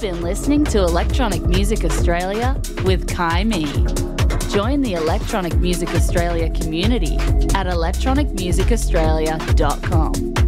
been listening to Electronic Music Australia with Kai Me. Join the Electronic Music Australia community at electronicmusicaustralia.com.